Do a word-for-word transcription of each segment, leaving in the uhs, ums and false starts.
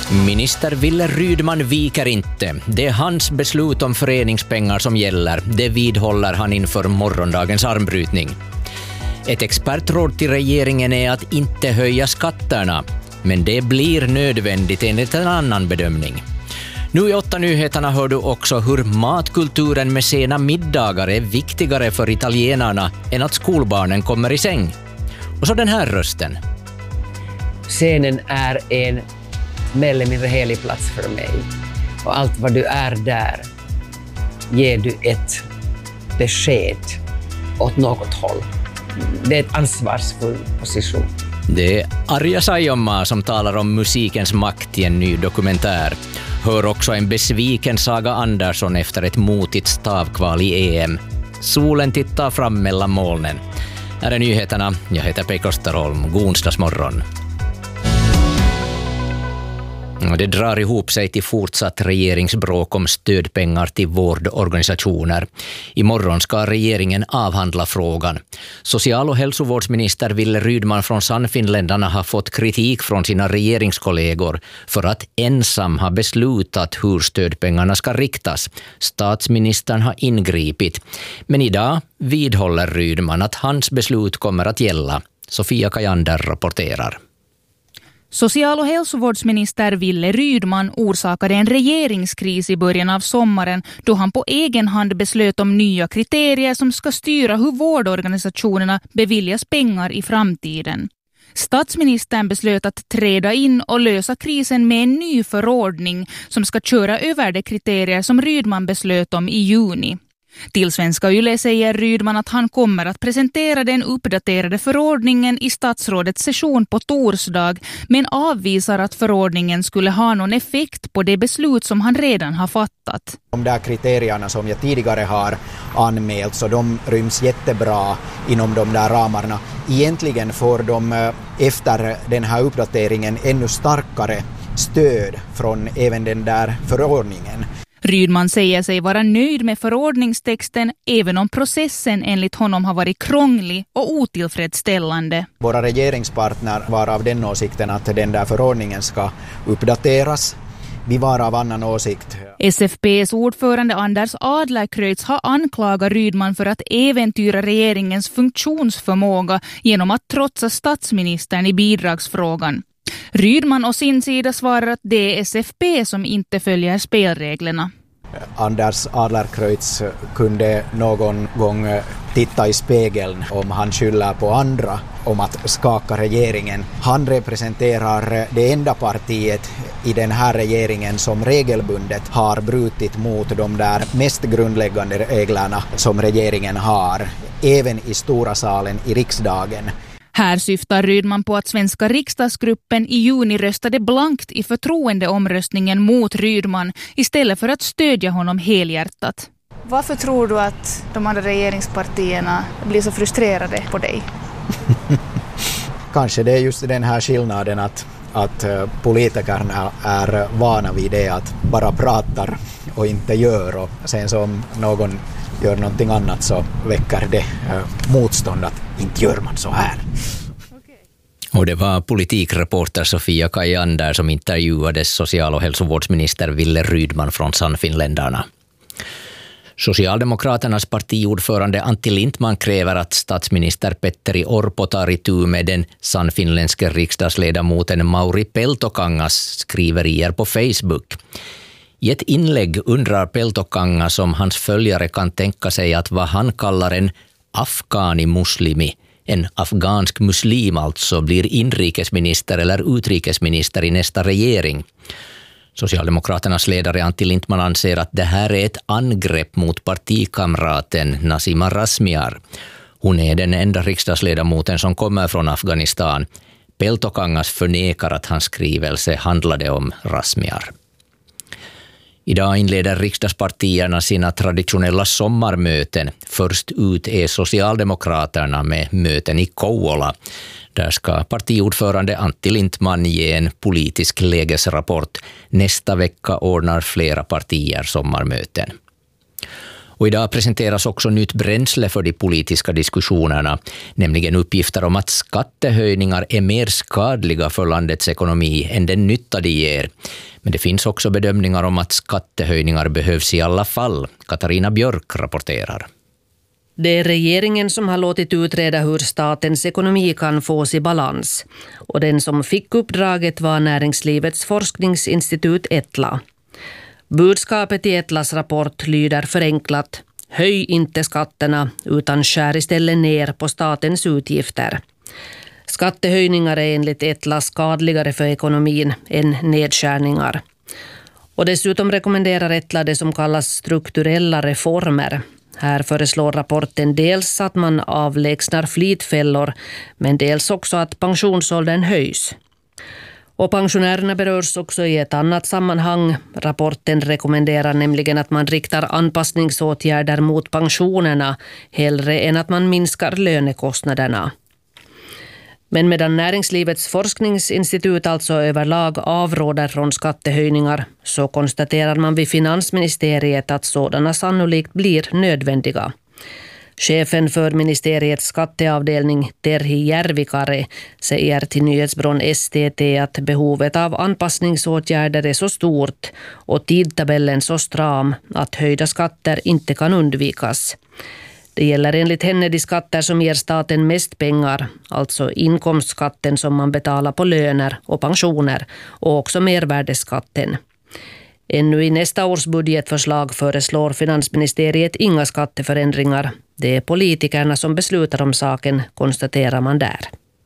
Minister Wille Rydman viker inte. Det är hans beslut om föreningspengar som gäller. Det vidhåller han inför morgondagens armbrytning. Ett expertråd till regeringen är att inte höja skatterna. Men det blir nödvändigt enligt en annan bedömning. Nu i åtta nyheterna hör du också hur matkulturen med sena middagar är viktigare för italienarna än att skolbarnen kommer i säng. Och så den här rösten. Scenen är en mer eller mindre helig plats för mig. Och allt vad du är där ger du ett besked åt något håll. Det är ett ansvarsfull position. Det är Arja Saijonmaa som talar om musikens makt i en ny dokumentär. Hör också en besviken Saga Andersson efter ett motigt stavkval i E M. Solen tittar fram mellan molnen. Här är nyheterna. Jag heter Pekka Österholm. God onsdagsmorgon. Det drar ihop sig till fortsatt regeringsbråk om stödpengar till vårdorganisationer. Imorgon ska regeringen avhandla frågan. Social- och hälsovårdsminister Wille Rydman från Sannfinländarna har fått kritik från sina regeringskollegor för att ensam ha beslutat hur stödpengarna ska riktas. Statsministern har ingripit. Men idag vidhåller Rydman att hans beslut kommer att gälla. Sofia Kajander rapporterar. Social- och hälsovårdsminister Wille Rydman orsakade en regeringskris i början av sommaren då han på egen hand beslöt om nya kriterier som ska styra hur vårdorganisationerna beviljas pengar i framtiden. Statsministern beslöt att träda in och lösa krisen med en ny förordning som ska köra över de kriterier som Rydman beslöt om i juni. Till Svenska Yle säger Rydman att han kommer att presentera den uppdaterade förordningen i statsrådets session på torsdag, men avvisar att förordningen skulle ha någon effekt på det beslut som han redan har fattat. De där kriterierna som jag tidigare har anmält, så de ryms jättebra inom de där ramarna. Egentligen får de efter den här uppdateringen ännu starkare stöd från även den där förordningen. Rydman säger sig vara nöjd med förordningstexten även om processen enligt honom har varit krånglig och otillfredsställande. Våra regeringspartner var av den åsikten att den där förordningen ska uppdateras. Vi var av annan åsikt. S F P:s ordförande Anders Adlercreutz har anklagat Rydman för att äventyra regeringens funktionsförmåga genom att trotsa statsministern i bidragsfrågan. Rydman och sin sida svarar att det är S F P som inte följer spelreglerna. Anders Adlercreutz kunde någon gång titta i spegeln om han skyller på andra om att skaka regeringen. Han representerar det enda partiet i den här regeringen som regelbundet har brutit mot de där mest grundläggande reglerna som regeringen har, även i stora salen i riksdagen. Här syftar Rydman på att svenska riksdagsgruppen i juni röstade blankt i förtroendeomröstningen mot Rydman istället för att stödja honom helhjärtat. Varför tror du att de andra regeringspartierna blir så frustrerade på dig? Kanske det är just den här skillnaden att, att politikerna är vana vid det att bara pratar och inte gör, och sen som någon gör någonting annat så väcker det eh, motstånd att inte gör man så här. Och det var politikreporter Sofia Kajander som intervjuade social- och hälsovårdsminister Wille Rydman från Sannfinländarna. Socialdemokraternas partiordförande Antti Lindman kräver att statsminister Petteri Orpo tar itu med den sannfinländske riksdagsledamoten Mauri Peltokangas skriverier på Facebook. I ett inlägg undrar Peltokangas om hans följare kan tänka sig att vad han kallar en afghani-muslimi, en afghansk muslim alltså, blir inrikesminister eller utrikesminister i nästa regering. Socialdemokraternas ledare Antti Lindman anser att det här är ett angrepp mot partikamraten Nasima Razmyar. Hon är den enda riksdagsledamoten som kommer från Afghanistan. Peltokangas förnekar att hans skrivelse handlade om Razmyar. Idag inleder riksdagspartierna sina traditionella sommarmöten. Först ut är Socialdemokraterna med möten i Kouvola. Där ska partiordförande Antti Lindman ge en politisk lägesrapport. Nästa vecka ordnar flera partier sommarmöten. Och idag presenteras också nytt bränsle för de politiska diskussionerna, nämligen uppgifter om att skattehöjningar är mer skadliga för landets ekonomi än den nytta de ger. Men det finns också bedömningar om att skattehöjningar behövs i alla fall. Katarina Björk rapporterar. Det är regeringen som har låtit utreda hur statens ekonomi kan fås i balans. Och den som fick uppdraget var Näringslivets forskningsinstitut Etla. Budskapet i Etlas rapport lyder förenklat: höj inte skatterna utan skär istället ner på statens utgifter. Skattehöjningar är enligt Etla skadligare för ekonomin än nedskärningar. Och dessutom rekommenderar Etla det som kallas strukturella reformer. Här föreslår rapporten dels att man avlägsnar flitfällor, men dels också att pensionsåldern höjs. Och pensionärerna berörs också i ett annat sammanhang. Rapporten rekommenderar nämligen att man riktar anpassningsåtgärder mot pensionerna hellre än att man minskar lönekostnaderna. Men medan Näringslivets forskningsinstitut alltså överlag avråder från skattehöjningar, så konstaterar man vid finansministeriet att sådana sannolikt blir nödvändiga. Chefen för ministeriets skatteavdelning Terhi Järvikare säger till nyhetsbyrån S T T att behovet av anpassningsåtgärder är så stort och tidtabellen så stram att höjda skatter inte kan undvikas. Det gäller enligt henne de skatter som ger staten mest pengar, alltså inkomstskatten som man betalar på löner och pensioner och också mervärdeskatten. Ännu i nästa års budgetförslag föreslår finansministeriet inga skatteförändringar. Det är politikerna som beslutar om saken, konstaterar man där.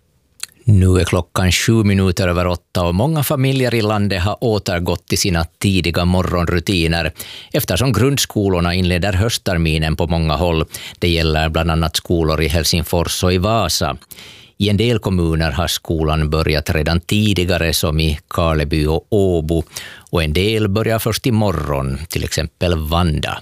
Nu är klockan sju minuter över åtta och många familjer i landet har återgått till sina tidiga morgonrutiner eftersom grundskolorna inleder höstterminen på många håll. Det gäller bland annat skolor i Helsingfors och i Vasa. I en del kommuner har skolan börjat redan tidigare som i Karleby och Åbo och en del börjar först imorgon, till exempel Vanda.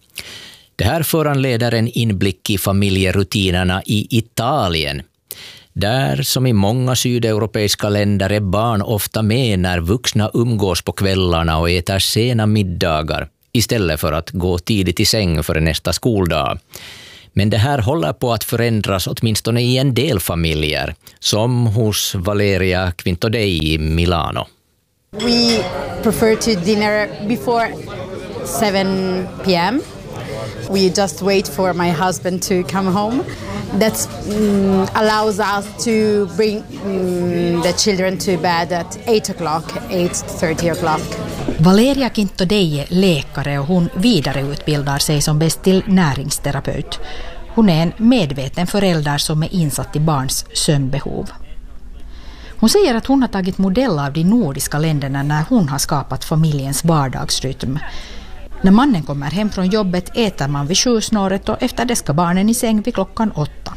Det här föranleder en inblick i familjerutinerna i Italien. Där som i många sydeuropeiska länder är barn ofta med när vuxna umgås på kvällarna och äter sena middagar istället för att gå tidigt i säng för nästa skoldag. Men det här håller på att förändras åtminstone i en del familjer, som hos Valeria Quintodei i Milano. We prefer to dinner before seven p m We just wait for my husband to come home. That um, allows us to bring um, the children to bed at eight o'clock, eight thirty o'clock. Valeria Quintodei är läkare och hon vidareutbildar sig som bäst till näringsterapeut. Hon är en medveten förälder som är insatt i barns sömnbehov. Hon säger att hon har tagit modell av de nordiska länderna när hon har skapat familjens vardagsrytm. När mannen kommer hem från jobbet äter man vid sjusnåret och efter det ska barnen i säng vid klockan åtta.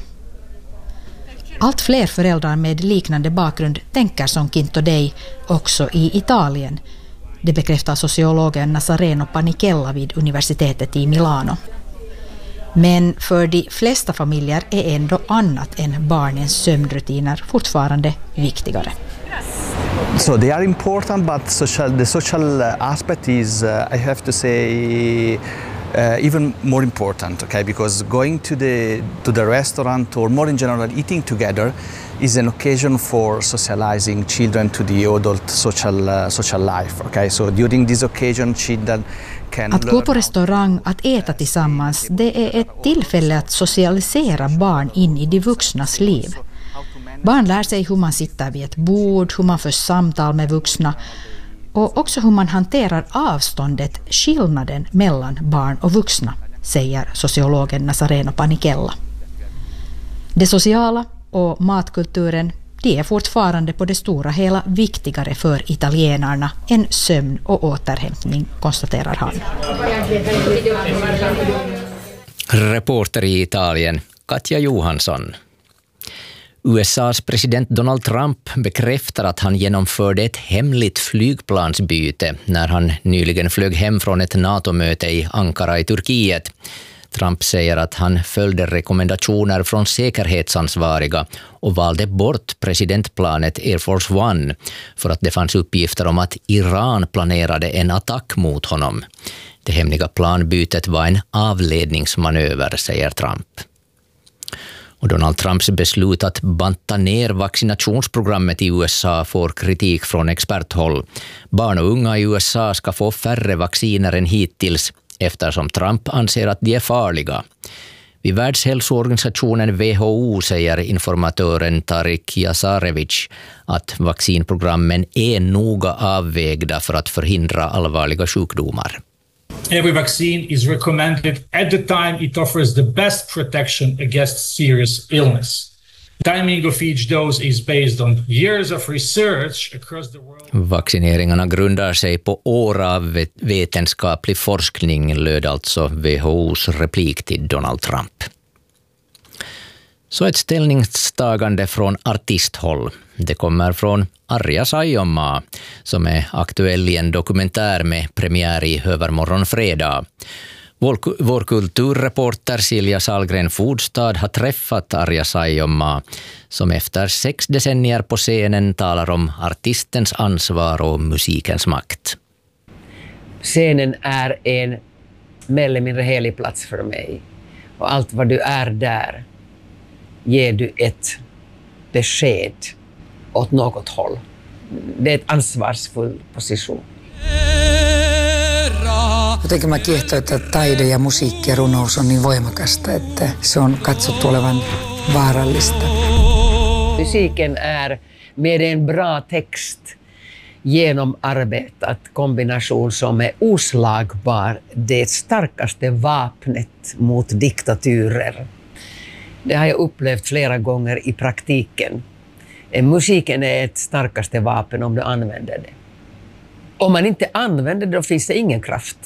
Allt fler föräldrar med liknande bakgrund tänker som Quintodei också i Italien. Det bekräftar sociologen Nazareno Panicella vid universitetet i Milano. Men för de flesta familjer är ändå annat än barnens sömnrutiner fortfarande viktigare. So they are important, but social, the social aspect is, uh, I have to say, uh, even more important. Okay, because going to the to the restaurant or more in general eating together is an occasion for socializing children to the adult social uh, social life. Okay, so during this occasion, children can. Att gå på restaurang, att äta tillsammans, det är ett tillfälle att socialisera barn in i de vuxnas liv. Barn lär sig hur man sitter vid ett bord, hur man för samtal med vuxna och också hur man hanterar avståndet, skillnaden mellan barn och vuxna, säger sociologen Nazareno Panicella. Det sociala och matkulturen, de är fortfarande på det stora hela viktigare för italienarna än sömn och återhämtning, konstaterar han. Reporter i Italien, Katja Johansson. U S A:s president Donald Trump bekräftar att han genomförde ett hemligt flygplansbyte när han nyligen flög hem från ett NATO-möte i Ankara i Turkiet. Trump säger att han följde rekommendationer från säkerhetsansvariga och valde bort presidentplanet Air Force One för att det fanns uppgifter om att Iran planerade en attack mot honom. Det hemliga planbytet var en avledningsmanöver, säger Trump. Och Donald Trumps beslut att banta ner vaccinationsprogrammet i U S A får kritik från experthåll. Barn och unga i U S A ska få färre vacciner än hittills eftersom Trump anser att de är farliga. Vid Världshälsoorganisationen W H O säger informatören Tarik Jasarevic att vaccinprogrammen är noga avvägda för att förhindra allvarliga sjukdomar. Every vaccine is recommended at the time it offers the best protection against serious illness. Timing of each dose is based on years of research across the world. Vaccineringarna grundar sig på år av vetenskaplig forskning, löd alltså W H O:s replik till Donald Trump. Så ett ställningstagande från artisthåll. Det kommer från Arja Saijonmaa som är aktuell i en dokumentär med premiär i övermorgon fredag. Vår, vår kulturreporter Silja Salgren Fodstad har träffat Arja Saijonmaa som efter sex decennier på scenen talar om artistens ansvar och musikens makt. Scenen är en mer eller mindre helig plats för mig. Och allt vad du är där ger du ett besked åt något håll. Det är ett ansvarsfull position. Jotenkin mä kiehtoo, että taide ja musiikki ja runous on niin voimakasta, että se on katsottu olevan vaarallista. Musiken är med en bra text genomarbetat kombination som är oslagbar det starkaste vapnet mot diktaturer. Det har jag upplevt flera gånger i praktiken. Musiken är ett starkaste vapen om du använder det. Om man inte använder det, då finns det ingen kraft.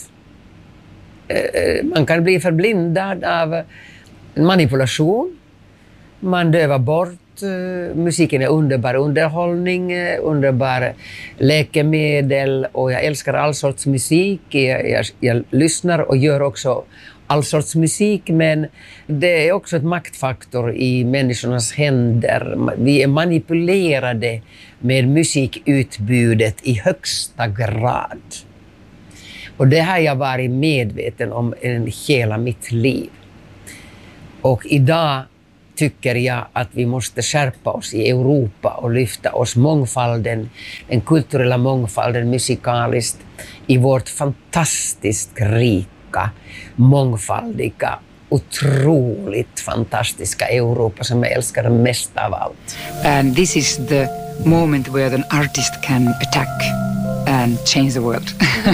Man kan bli förblindad av manipulation. Man dövar bort. Musiken är underbar underhållning, underbar läkemedel och jag älskar all sorts musik. Jag, jag, jag lyssnar och gör också all sorts musik, men det är också ett maktfaktor i människornas händer. Vi är manipulerade med musikutbudet i högsta grad. Och det har jag varit medveten om i hela mitt liv. Och idag tycker jag att vi måste skärpa oss i Europa och lyfta oss mångfalden, den kulturella mångfalden musikaliskt i vårt fantastiskt rika, mångfaldiga, otroligt fantastiska Europa som jag älskar mest av allt. And this is the moment where an artist can attack and change the world.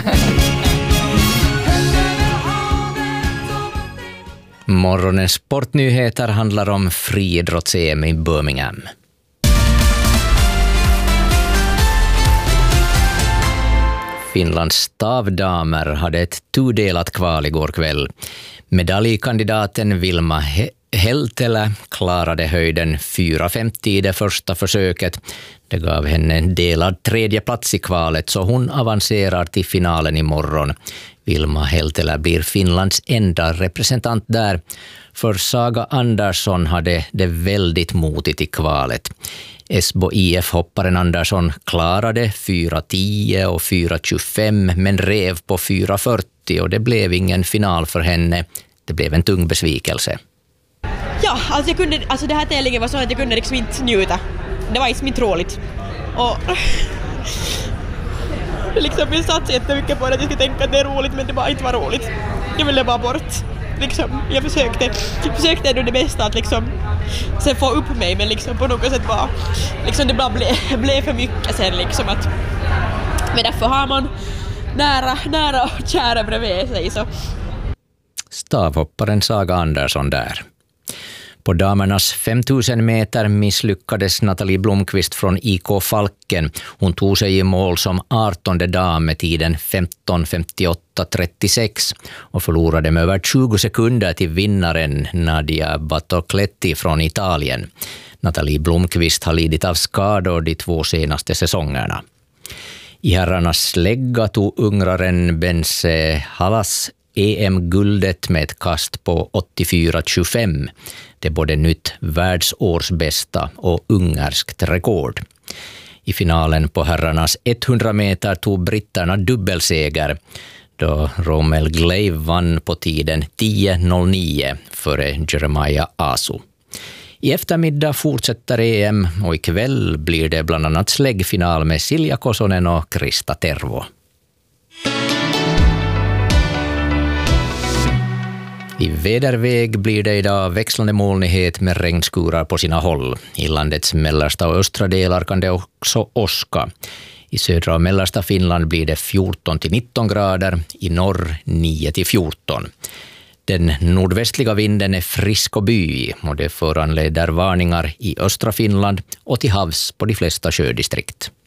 Morgonens sportnyheter handlar om friidrotts-E M i Birmingham. Finlands stavdamer hade ett tudelat kval igår kväll. Medaljkandidaten Vilma Heltelä klarade höjden fyra femtio i det första försöket. Det gav henne en delad tredje plats i kvalet så hon avancerar till finalen imorgon. Vilma Heltelä blir Finlands enda representant där. För Saga Andersson hade det väldigt motigt i kvalet. Esbo I F-hopparen Andersson klarade fyra tio och fyra tjugofem men rev på fyra fyrtio och det blev ingen final för henne. Det blev en tung besvikelse. Ja, alltså, jag kunde, alltså det här tävlingen var så att jag kunde liksom inte njuta. Det var liksom inte roligt. Och liksom, jag satt jättemycket på det att jag skulle tänka att det är roligt, men det var inte var roligt. Jag ville bara bort. Liksom, jag försökte, jag försökte ändå det bästa att liksom, sen få upp mig, men liksom, på något sätt bara, liksom, det bara blev ble för mycket sen. Liksom, att, men därför har man nära, nära och kära bredvid sig. Så. Stavhopparen Saga Andersson där. På damernas femtusen meter misslyckades Nathalie Blomqvist från I K Falken. Hon tog sig i mål som artonde dam med tiden femton femtioåtta trettiosex och förlorade med över tjugo sekunder till vinnaren Nadia Battocletti från Italien. Nathalie Blomqvist har lidit av skador de två senaste säsongerna. I herrarnas slägga tog ungraren Bense Halas E M-guldet med ett kast på åttiofyra tjugofem. Det är både nytt världsårsbästa och ungerskt rekord. I finalen på herrarnas hundra meter tog britterna dubbelseger då Romel Glave vann på tiden tio noll nio före Jeremiah Asu. I eftermiddag fortsätter E M och ikväll blir det bland annat släggfinal med Silja Kosonen och Krista Tervo. I väderväg blir det idag växlande molnighet med regnskurar på sina håll. I landets mellersta och östra delar kan det också åska. I södra och mellersta Finland blir det fjorton till nitton grader, i norr nio till fjorton. Den nordvästliga vinden är frisk och byig och det föranleder varningar i östra Finland och till havs på de flesta sjödistrikt.